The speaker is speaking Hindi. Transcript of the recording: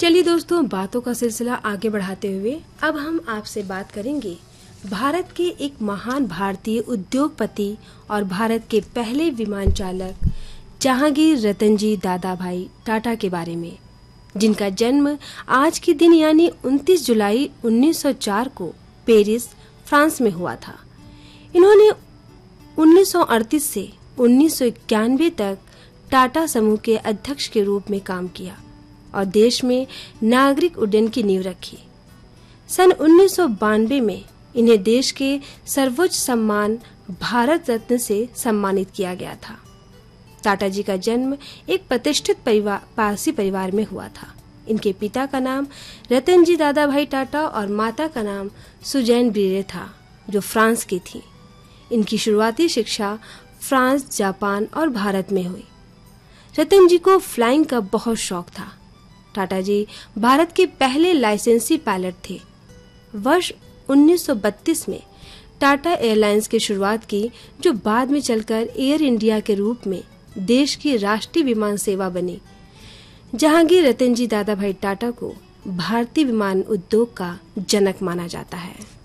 चलिए दोस्तों, बातों का सिलसिला आगे बढ़ाते हुए अब हम आपसे बात करेंगे भारत के एक महान भारतीय उद्योगपति और भारत के पहले विमान चालक जहांगीर रतनजी दादाभाई टाटा के बारे में, जिनका जन्म आज के दिन यानी 29 जुलाई 1904 को पेरिस, फ्रांस में हुआ था। इन्होंने 1938 से 1991 तक टाटा समूह के अध्यक्ष के रूप में काम किया और देश में नागरिक उड्डयन की नींव रखी। सन 1992 में इन्हें देश के सर्वोच्च सम्मान भारत रत्न से सम्मानित किया गया था। टाटा जी का जन्म एक प्रतिष्ठित पारसी परिवार में हुआ था। इनके पिता का नाम रतनजी दादाभाई टाटा और माता का नाम सुजैन ब्रीरे था, जो फ्रांस की थी। इनकी शुरुआती शिक्षा फ्रांस, जापान और भारत में हुई। रतन जी को फ्लाइंग का बहुत शौक था। टाटा जी भारत के पहले लाइसेंसी पायलट थे। वर्ष 1932 में टाटा एयरलाइंस की शुरुआत की, जो बाद में चलकर एयर इंडिया के रूप में देश की राष्ट्रीय विमान सेवा बनी। जहांगीर रतनजी दादाभाई टाटा को भारतीय विमान उद्योग का जनक माना जाता है।